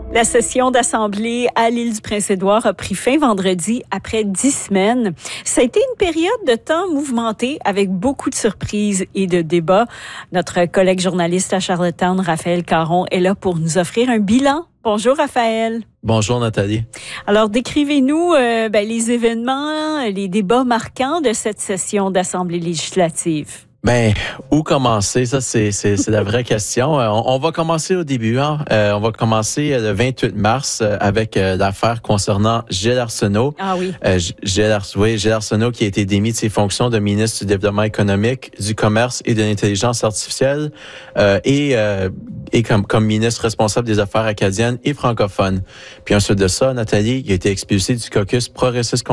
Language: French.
La session d'Assemblée à l'île du Prince-Édouard a pris fin vendredi après 10 semaines. Ça a été une période de temps mouvementée avec beaucoup de surprises et de débats. Notre collègue journaliste à Charlottetown, Raphaël Caron, est là pour nous offrir un bilan. Bonjour Raphaël. Bonjour Nathalie. Alors décrivez-nous les événements, les débats marquants de cette session d'Assemblée législative. Où commencer? Ça, c'est la vraie question. On va commencer au début. On va commencer le 28 mars avec l'affaire concernant Gilles Arsenault. Ah oui. Gilles Arsenault qui a été démis de ses fonctions de ministre du Développement économique, du Commerce et de l'Intelligence artificielle et comme ministre responsable des Affaires acadiennes et francophones. Puis ensuite de ça, Nathalie, il a été expulsé du caucus progressiste